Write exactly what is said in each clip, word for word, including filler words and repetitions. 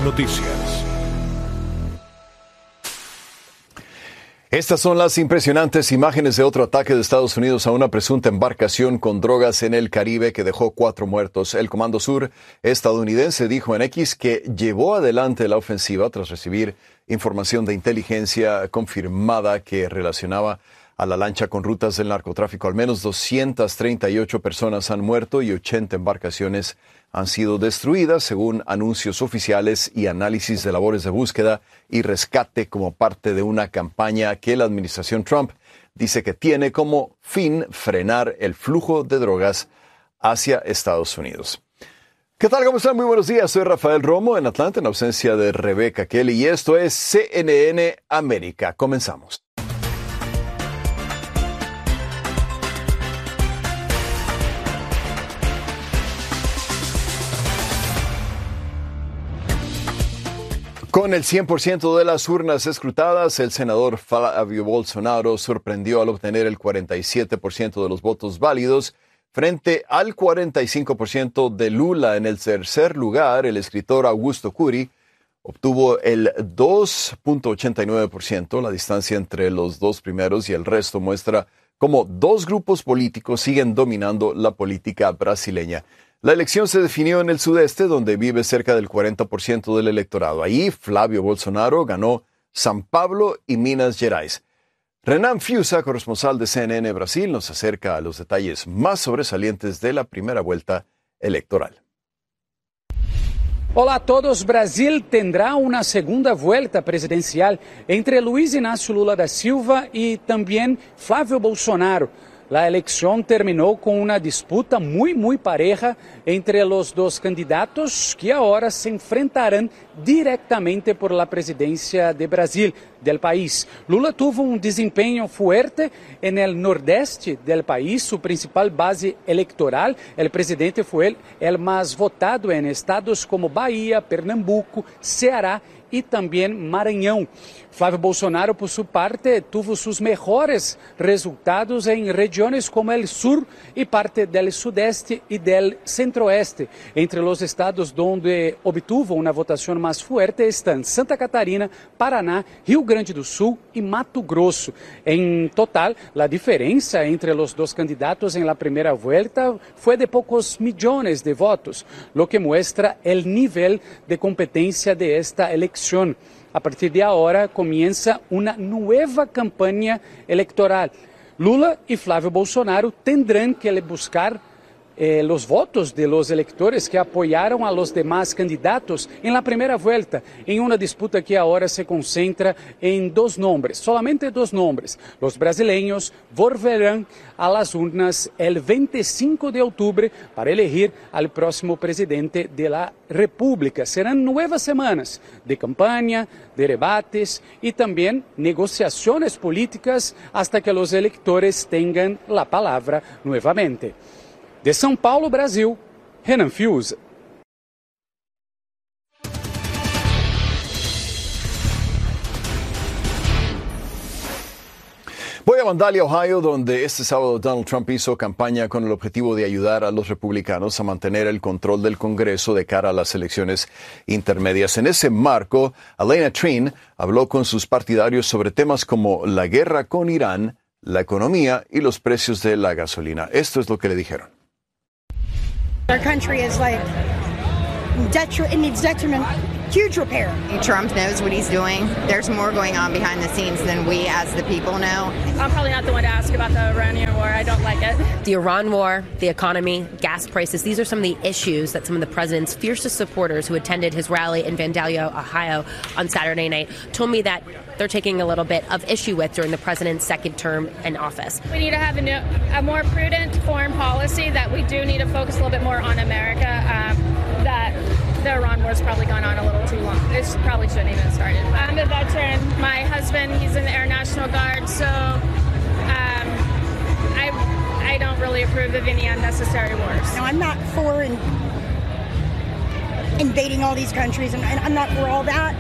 Univisión Noticias. Estas son las impresionantes imágenes de otro ataque de Estados Unidos a una presunta embarcación con drogas en el Caribe que dejó cuatro muertos. El Comando Sur estadounidense dijo en X que llevó adelante la ofensiva tras recibir información de inteligencia confirmada que relacionaba a la lancha con rutas del narcotráfico. Al menos doscientas treinta y ocho personas han muerto y ochenta embarcaciones han sido destruidas, según anuncios oficiales y análisis de labores de búsqueda y rescate como parte de una campaña que la administración Trump dice que tiene como fin frenar el flujo de drogas hacia Estados Unidos. ¿Qué tal? ¿Cómo están? Muy buenos días. Soy Rafael Romo en Atlanta en ausencia de Rebeca Kelly y esto es C N N América. Comenzamos. Con el cien por ciento de las urnas escrutadas, el senador Flavio Bolsonaro sorprendió al obtener el cuarenta y siete por ciento de los votos válidos frente al cuarenta y cinco por ciento de Lula. En el tercer lugar, el escritor Augusto Curi obtuvo el dos punto ochenta y nueve por ciento. La distancia entre los dos primeros y el resto muestra cómo dos grupos políticos siguen dominando la política brasileña. La elección se definió en el sudeste, donde vive cerca del cuarenta por ciento del electorado. Allí, Flavio Bolsonaro ganó São Paulo y Minas Gerais. Renan Fiuza, corresponsal de C N N Brasil, nos acerca a los detalles más sobresalientes de la primera vuelta electoral. Olá a todos. Brasil tendrá una segunda vuelta presidencial entre Luiz Inácio Lula da Silva y también Flavio Bolsonaro. La elección terminó con una disputa muy, muy pareja entre los dos candidatos que ahora se enfrentarán directamente por la presidencia de Brasil, del país. Lula tuvo un desempeño fuerte en el nordeste del país, su principal base electoral. El presidente fue el, el más votado en estados como Bahía, Pernambuco, Ceará y también Maranhão. Flavio Bolsonaro, por su parte, tuvo sus mejores resultados en regiones como el sur y parte del sudeste y del centro-oeste. Entre los estados donde obtuvo una votación más fuerte están Santa Catarina, Paraná, Rio Grande do Sul y Mato Grosso. En total, la diferencia entre los dos candidatos en la primera vuelta fue de pocos millones de votos, lo que muestra el nivel de competencia de esta elección. A partir de ahora comienza una nueva campaña electoral. Lula y Flavio Bolsonaro tendrán que buscar eh, los votos de los electores que apoyaron a los demás candidatos en la primera vuelta, en una disputa que ahora se concentra en dos nombres, solamente dos nombres. Los brasileños volverán a las urnas el veinticinco de octubre para elegir al próximo presidente de la República. Serán nuevas semanas de campaña, de debates y también negociaciones políticas hasta que los electores tengan la palabra nuevamente. De São Paulo, Brasil, Renan Fiuza. Voy a Vandalia, Ohio, donde este sábado Donald Trump hizo campaña con el objetivo de ayudar a los republicanos a mantener el control del Congreso de cara a las elecciones intermedias. En ese marco, Elena Trine habló con sus partidarios sobre temas como la guerra con Irán, la economía y los precios de la gasolina. Esto es lo que le dijeron. Our country is like detri- it needs detriment, huge repair. Trump knows what he's doing. There's more going on behind the scenes than we as the people know. I'm probably not the one to ask about the Iranian war. I don't like it. The Iran war, the economy, gas prices, these are some of the issues that some of the president's fiercest supporters who attended his rally in Vandalia, Ohio on Saturday night told me that they're taking a little bit of issue with during the president's second term in office. We need to have a, new, a more prudent foreign policy, that we do need to focus a little bit more on America, um, that the Iran war's probably gone on a little too long. It probably shouldn't even started. I'm a veteran. My husband, he's in the Air National Guard, so um, I I don't really approve of any unnecessary wars. Now, I'm not for in, invading all these countries, and I'm not for all that.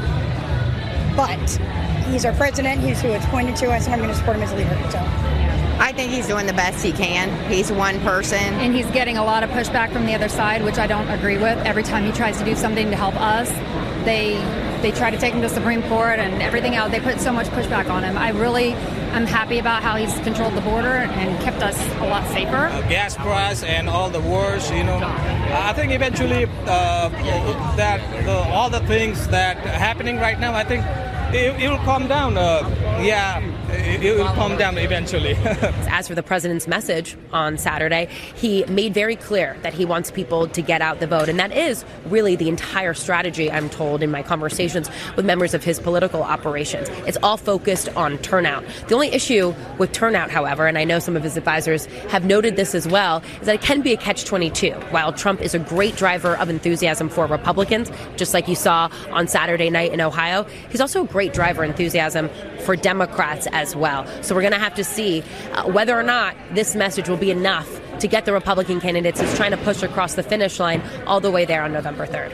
But he's our president. He's who it's pointed to us, and I'm going to support him as a leader. So. I think he's doing the best he can. He's one person. And he's getting a lot of pushback from the other side, which I don't agree with. Every time he tries to do something to help us, they they try to take him to Supreme Court and everything else. They put so much pushback on him. I really am happy about how he's controlled the border and kept us a lot safer. Uh, gas price and all the wars, you know. I think eventually uh, that uh, all the things that are happening right now, I think it, it will calm down. Uh, yeah. It will calm down eventually. As for the president's message on Saturday, he made very clear that he wants people to get out the vote. And that is really the entire strategy, I'm told, in my conversations with members of his political operations. It's all focused on turnout. The only issue with turnout, however, and I know some of his advisors have noted this as well, is that it can be a catch twenty-two. While Trump is a great driver of enthusiasm for Republicans, just like you saw on Saturday night in Ohio, he's also a great driver of enthusiasm for Democrats as well. So we're going to have to see uh, whether or not this message will be enough to get the Republican candidates he's trying to push across the finish line all the way there on November third.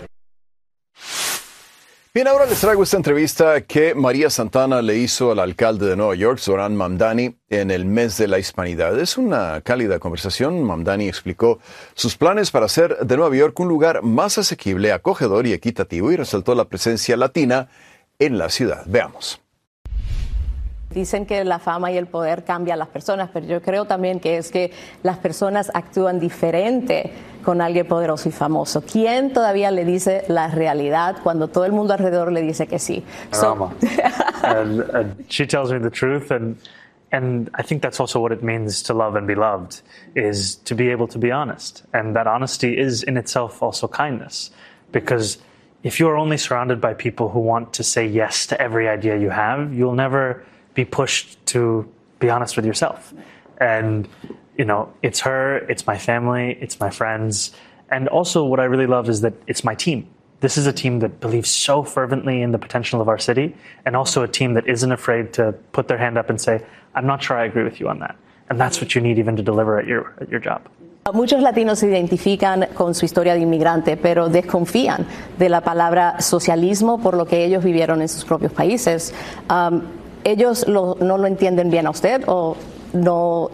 Bien, ahora les traigo esta entrevista que María Santana le hizo al alcalde de Nueva York, Zohran Mamdani, en el mes de la hispanidad. Es una cálida conversación. Mamdani explicó sus planes para hacer de Nueva York un lugar más asequible, acogedor y equitativo y resaltó la presencia latina en la ciudad. Veamos. Dicen que la fama y el poder cambian a las personas, pero yo creo también que es que las personas actúan diferente con alguien poderoso y famoso. ¿Quién todavía le dice la realidad cuando todo el mundo alrededor le dice que sí? So, and, and she tells me the truth, and and I think that's also what it means to love and be loved, is to be able to be honest. And that honesty is in itself also kindness, because if you're only surrounded by people who want to say yes to every idea you have, you'll never be pushed to be honest with yourself. And, you know, it's her, it's my family, it's my friends. And also what I really love is that it's my team. This is a team that believes so fervently in the potential of our city, and also a team that isn't afraid to put their hand up and say, I'm not sure I agree with you on that. And that's what you need even to deliver at your, at your job. Muchos latinos se identifican con su historia de inmigrante, pero desconfían de la palabra socialismo por lo que ellos vivieron en sus propios países. Um, ¿Ellos lo, no lo entienden bien a usted o no,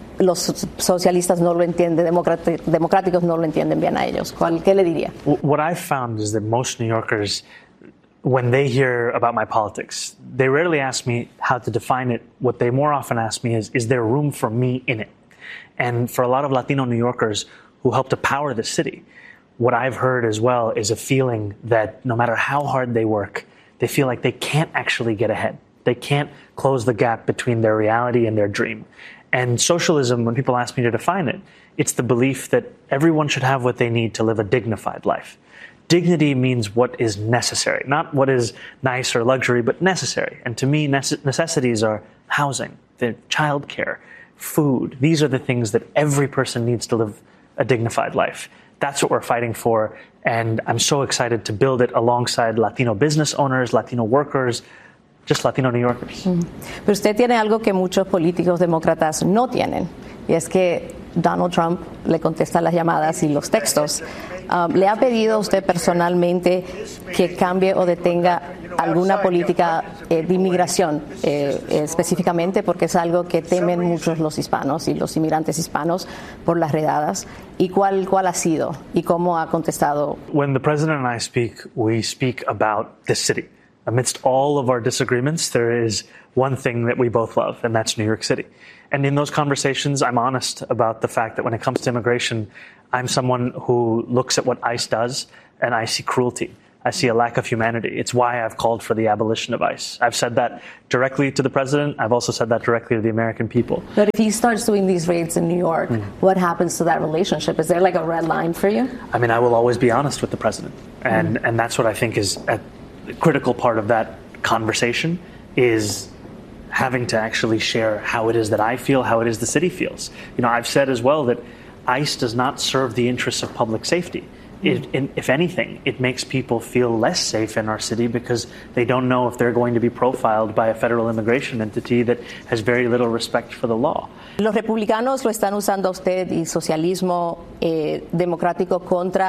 los socialistas no lo entienden, democráticos no lo entienden bien a ellos? ¿Cuál, ¿Qué le diría? What I've found is that most New Yorkers, when they hear about my politics, they rarely ask me how to define it. What they more often ask me is, is there room for me in it? And for a lot of Latino New Yorkers who help to power the city, what I've heard as well is a feeling that no matter how hard they work, they feel like they can't actually get ahead. They can't close the gap between their reality and their dream. And socialism, when people ask me to define it, it's the belief that everyone should have what they need to live a dignified life. Dignity means what is necessary, not what is nice or luxury, but necessary. And to me, necessities are housing, childcare, food. These are the things that every person needs to live a dignified life. That's what we're fighting for. And I'm so excited to build it alongside Latino business owners, Latino workers, just Latino New Yorkers. Pero usted tiene algo que muchos políticos demócratas no tienen, y es que Donald Trump le contesta las llamadas y los textos. Um, ¿Le ha pedido a usted personalmente que cambie o detenga alguna política eh, de inmigración eh, específicamente? Porque es algo que temen muchos los hispanos y los inmigrantes hispanos por las redadas. ¿Y cuál, cuál ha sido? ¿Y cómo ha contestado? When the president and I speak, we speak about this city. Amidst all of our disagreements, there is one thing that we both love, and that's New York City. And in those conversations, I'm honest about the fact that when it comes to immigration, I'm someone who looks at what ICE does, and I see cruelty. I see a lack of humanity. It's why I've called for the abolition of ICE. I've said that directly to the president. I've also said that directly to the American people. But if he starts doing these raids in New York, mm. what happens to that relationship? Is there like a red line for you? I mean, I will always be honest with the president. And, mm. and that's what I think is at the critical part of that conversation, is having to actually share how it is that I feel, how it is the city feels. You know, I've said as well that ICE does not serve the interests of public safety. It, in, if anything, it makes people feel less safe in our city because they don't know if they're going to be profiled by a federal immigration entity that has very little respect for the law. Los republicanos lo están usando a usted y socialismo eh, democrático contra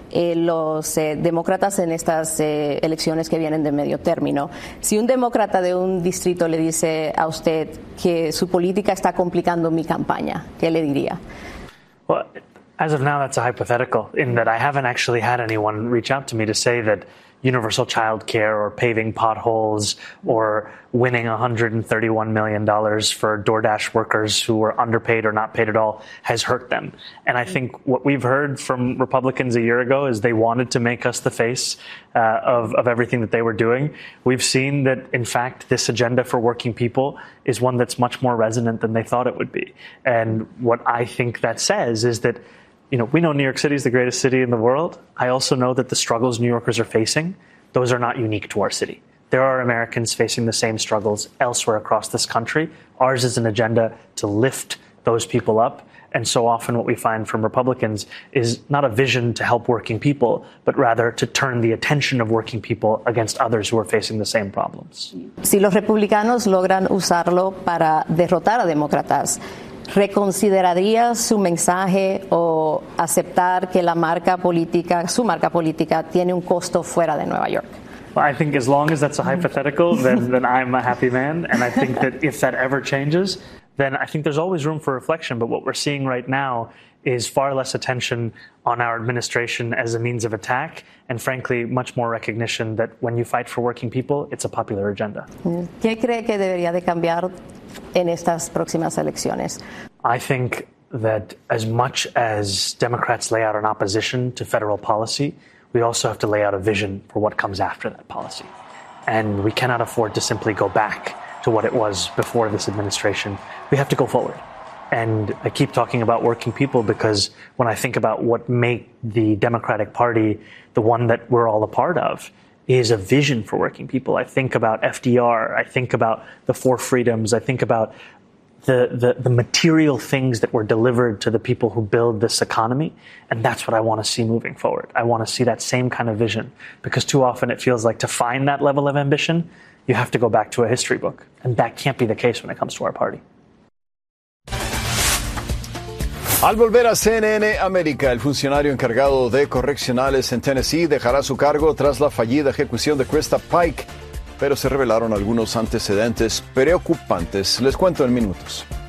eh, los eh, demócratas en estas eh, elecciones que vienen de medio término. Si un demócrata de un distrito le dice a usted que su política está complicando mi campaña, ¿qué le diría? Well, as of now, that's a hypothetical in that I haven't actually had anyone reach out to me to say that universal child care or paving potholes or winning one hundred thirty-one million dollars for DoorDash workers who were underpaid or not paid at all has hurt them. And I think what we've heard from Republicans a year ago is they wanted to make us the face uh, of, of everything that they were doing. We've seen that, in fact, this agenda for working people is one that's much more resonant than they thought it would be. And what I think that says is that, you know, we know New York City is the greatest city in the world. I also know that the struggles New Yorkers are facing, those are not unique to our city. There are Americans facing the same struggles elsewhere across this country. Ours is an agenda to lift those people up. And so often what we find from Republicans is not a vision to help working people, but rather to turn the attention of working people against others who are facing the same problems. Si los republicanos logran usarlo para derrotar a demócratas, ¿reconsideraría su mensaje o aceptar que la marca política, su marca política, tiene un costo fuera de Nueva York? Well, I think as long as that's a hypothetical, then, then I'm a happy man. And I think that if that ever changes, then I think there's always room for reflection. But what we're seeing right now is far less attention on our administration as a means of attack, and frankly, much more recognition that when you fight for working people, it's a popular agenda. ¿Qué cree que debería de cambiar en estas próximas elecciones? I think that as much as Democrats lay out an opposition to federal policy, we also have to lay out a vision for what comes after that policy. And we cannot afford to simply go back to what it was before this administration. We have to go forward. And I keep talking about working people because when I think about what made the Democratic Party the one that we're all a part of, is a vision for working people. I think about F D R. I think about the four freedoms. I think about the, the, the material things that were delivered to the people who build this economy. And that's what I want to see moving forward. I want to see that same kind of vision, because too often it feels like to find that level of ambition, you have to go back to a history book. And that can't be the case when it comes to our party. Al volver a C N N América, el funcionario encargado de correccionales en Tennessee dejará su cargo tras la fallida ejecución de Krista Pike, pero se revelaron algunos antecedentes preocupantes. Les cuento en minutos.